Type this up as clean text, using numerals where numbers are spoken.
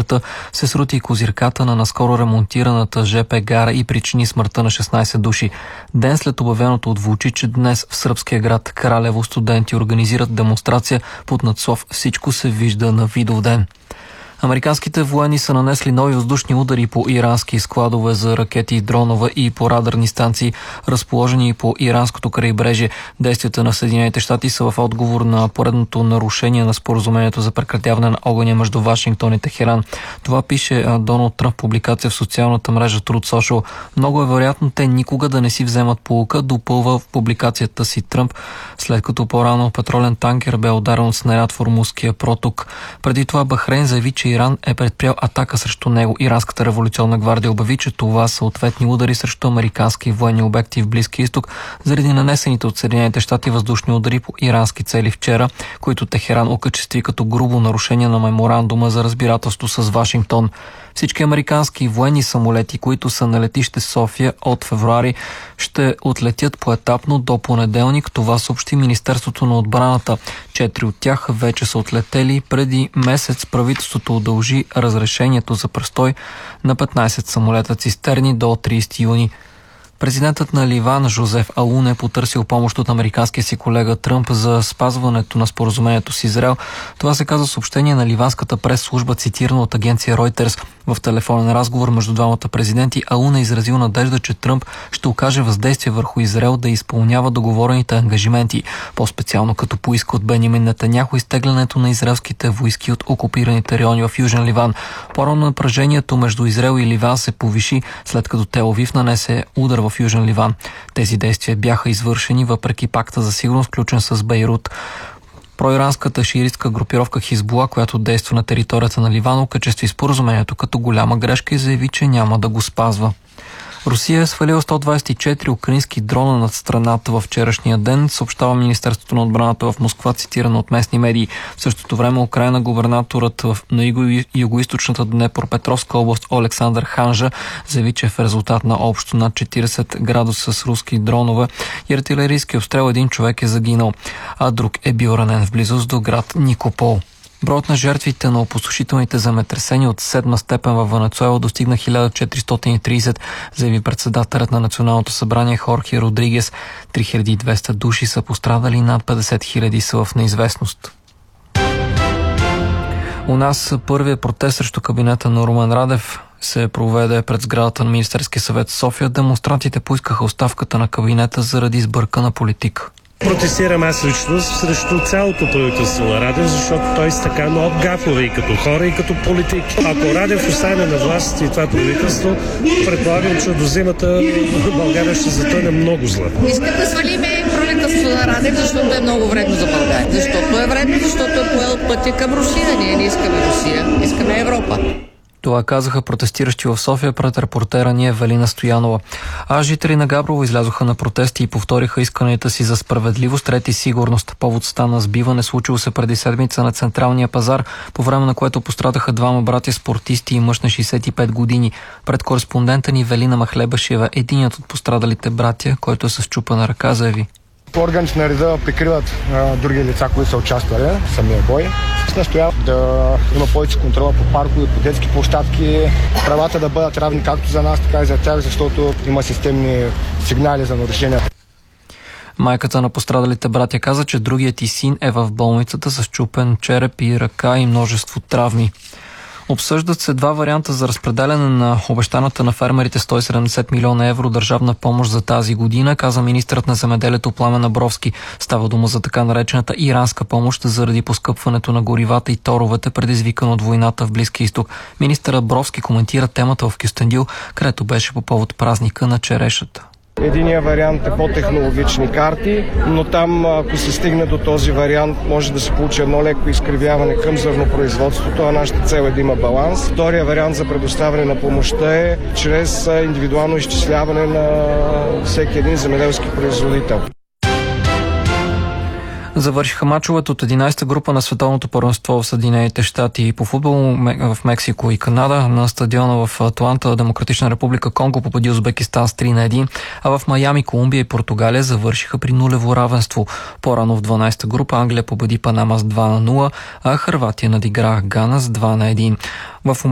вечерта се срути козирката на наскоро ремонтираната ЖП гара и причини смъртта на 16 души. Ден след обявеното от Вучич, днес в сръбския град Кралево студенти организират демонстрация под надслов "Всичко се вижда на Видовден". Американските военни са нанесли нови въздушни удари по ирански складове за ракети и дронове и по радарни станции, разположени по иранското крайбрежие. Действията на Съединените щати са в отговор на поредното нарушение на споразумението за прекратяване на огъня между Вашингтон и Техеран. Това пише Доналд Тръмп в публикация в социалната мрежа Truth Social. Много е вероятно те никога да не си вземат поука, допълва в публикацията си Тръмп, след като по-рано петролен танкер бе ударен от снаряд в Ормузския проток. Преди това Бахрейн заяви, че Иран е предприял атака срещу него. Иранската революционна гвардия обяви, че това са ответни удари срещу американски военни обекти в Близкия изток заради нанесените от Съединените щати въздушни удари по ирански цели вчера, които Техеран окачестви като грубо нарушение на меморандума за разбирателство с Вашингтон. Всички американски военни самолети, които са на летище София от февруари, ще отлетят поетапно до понеделник. Това съобщи Министерството на отбраната. 4 от тях вече са отлетели. Преди месец правителството удължи разрешението за престой на 15 самолета цистерни до 30 юни. Президентът на Ливан Жозеф Аун е потърсил помощ от американския си колега Тръмп за спазването на споразумението с Израел. Това се каза съобщение на ливанската прес-служба, цитирано от агенция Reuters. В телефонен разговор между двамата президенти Аун е изразил надежда, че Тръмп ще окаже въздействие върху Израел да изпълнява договорените ангажименти. По-специално като поиска от Бенямин Нетаняху изтеглянето на израелските войски от окупираните райони в Южен Ливан. По-рано напрежението между Израел и Ливан се повиши, след като Тел Авив нанесе удар в Южен Ливан. Тези действия бяха извършени въпреки пакта за сигурност, включен с Бейрут. Проиранската шиитска групировка Хизбула, която действа на територията на Ливан, окачестви споразумението като голяма грешка и заяви, че няма да го спазва. Русия е свалила 124 украински дрона над страната във вчерашния ден, съобщава Министерството на отбраната в Москва, цитирано от местни медии. В същото време Украйна губернаторът на югоизточната Днепропетровска област Олександър Ханжа заяви, че в резултат на общо над 40 градуса с руски дронове и артилерийски обстрел един човек е загинал, а друг е бил ранен в близост до град Никопол. Броят на жертвите на опустошителните земетресения от 7 степен във Венецуела достигна 1430, заяви председателят на Националното събрание Хорхе Родригес. 3200 души са пострадали, над 50 000 са в неизвестност. У нас първият протест срещу кабинета на Румен Радев се проведе пред сградата на Министерския съвет в София. Демонстрантите поискаха оставката на кабинета заради сбъркана политика. Протестирам аз лично срещу цялото правителство на Радев, защото той са така много гафове и като хора, и като политики. Ако Радев остане на власт и това правителство, предполагам, че до зимата България ще затъне много зла. Искам да свалиме правителство на Радев, защото е много вредно за България. Защото е вредно, защото е поел пътя към Русия. Ние не искаме Русия, искаме Европа. Това казаха протестиращи в София пред репортера ни Евелина Стоянова. А жители на Габрово излязоха на протести и повториха исканията си за справедливост, ред и сигурност. Повод стана сбиване, случило се преди седмица на Централния пазар, по време на което пострадаха двама братя спортисти и мъж на 65 години. Пред кореспондента ни Велина Махлебашева, единият от пострадалите братя, който е с счупена ръка, заяви: Органите на реда прикриват други лица, които са участвали в самия бой. Настоява да има повече контрола по паркове, по детски площадки, правата да бъдат равни както за нас, така и за тях, защото има системни сигнали за нарушения. Майката на пострадалите братя каза, че другият и син е в болницата с счупен череп и ръка и множество травми. Обсъждат се два варианта за разпределяне на обещаната на фермерите 170 милиона евро държавна помощ за тази година, каза министърът на земеделието Пламен Абровски. Става дума за така наречената иранска помощ заради поскъпването на горивата и торовете, предизвикано от войната в Близкия изток. Министър Абровски коментира темата в Кюстендил, където беше по повод празника на черешата. Единият вариант е по-технологични карти, но там, ако се стигне до този вариант, може да се получи едно леко изкривяване към зърнопроизводството, а нашата цел е да има баланс. Втория вариант за предоставяне на помощта е чрез индивидуално изчисляване на всеки един земеделски производител. Завършиха мачовете от 11-та група на световното първенство в Съединените щати по футбол в Мексико и Канада. На стадиона в Атланта Демократична република Конго победи Узбекистан с 3-1, а в Майами Колумбия и Португалия завършиха при нулево равенство. По-рано в 12-та група Англия победи Панама с 2-0, а Хърватия надигра Гана с 2-1. В